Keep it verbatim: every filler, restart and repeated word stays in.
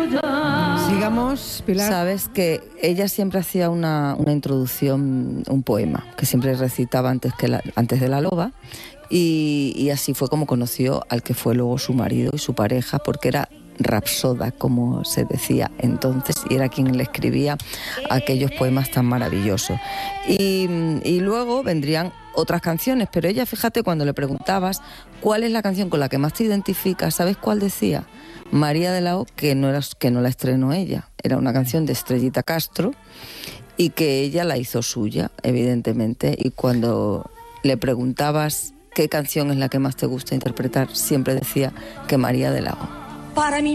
Sigamos, Pilar. Sabes que ella siempre hacía una, una introducción, un poema, que siempre recitaba antes, que la, antes de la loba, y, y así fue como conoció al que fue luego su marido y su pareja, porque era rapsoda, como se decía entonces, y era quien le escribía aquellos poemas tan maravillosos. Y, y luego vendrían otras canciones, pero ella, fíjate, cuando le preguntabas cuál es la canción con la que más te identificas, ¿sabes cuál decía? María de la O, que no, era, que no la estrenó ella, era una canción de Estrellita Castro y que ella la hizo suya, evidentemente, y cuando le preguntabas qué canción es la que más te gusta interpretar, siempre decía que María de la O. Para mí